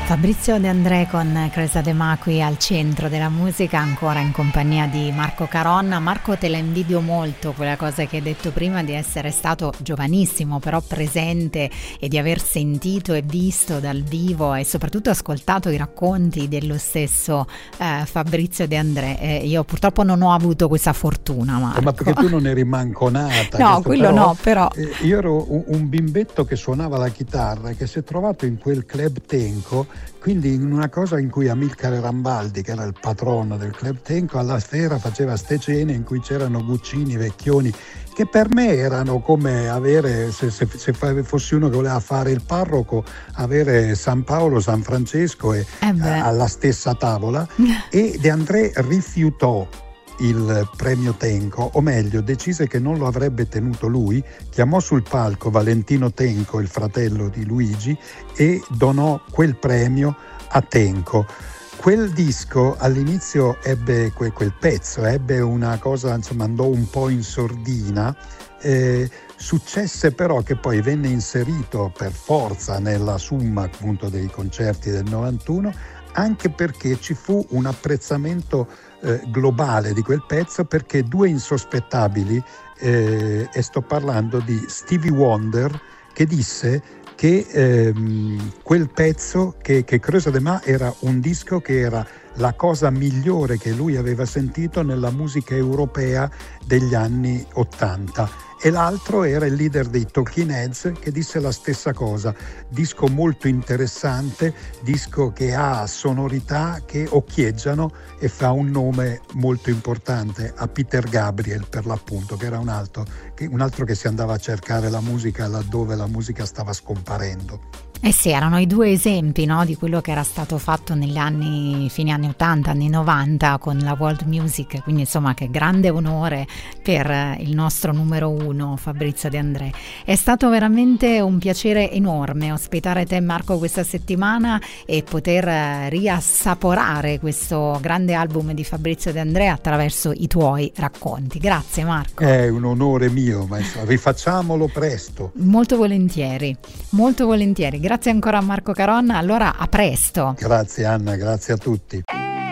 Fabrizio De André con Cresa De Ma qui al centro della musica, ancora in compagnia di Marco Caronna. Marco, te la invidio molto quella cosa che hai detto prima di essere stato giovanissimo però presente e di aver sentito e visto dal vivo e soprattutto ascoltato i racconti dello stesso Fabrizio De André. Io purtroppo non ho avuto questa fortuna, Marco. Ma perché tu non eri manco nata. No, quello no, però io ero un bimbetto che suonava la chitarra e che si è trovato in quel club Tenco, quindi in una cosa in cui Amilcare Rambaldi, che era il patrono del club Tenco, alla sera faceva ste cene in cui c'erano Guccini, Vecchioni, che per me erano come avere, se fossi uno che voleva fare il parroco, avere San Paolo, San Francesco alla stessa tavola. E De André rifiutò il premio Tenco, o meglio decise che non lo avrebbe tenuto lui, chiamò sul palco Valentino Tenco, il fratello di Luigi, e donò quel premio a Tenco. Quel disco all'inizio ebbe quel pezzo, ebbe una cosa, insomma, andò un po' in sordina. Successe però che poi venne inserito per forza nella summa appunto dei concerti del 91, anche perché ci fu un apprezzamento globale di quel pezzo, perché due insospettabili, e sto parlando di Stevie Wonder, che disse che quel pezzo, che Cresa De Ma era un disco che era la cosa migliore che lui aveva sentito nella musica europea degli anni 80. E l'altro era il leader dei Talking Heads, che disse la stessa cosa: disco molto interessante, disco che ha sonorità che occhieggiano e fa un nome molto importante a Peter Gabriel, per l'appunto, che era un altro che si andava a cercare la musica laddove la musica stava scomparendo. Eh sì, erano i due esempi, no, di quello che era stato fatto negli anni, fine anni 80, anni 90 con la World Music, quindi insomma che grande onore per il nostro numero uno Fabrizio De André. È stato veramente un piacere enorme ospitare te, Marco, questa settimana e poter riassaporare questo grande album di Fabrizio De André attraverso i tuoi racconti. Grazie, Marco. È un onore mio, ma rifacciamolo presto. Molto volentieri, molto volentieri. Grazie ancora a Marco Caronna, allora a presto. Grazie Anna, grazie a tutti.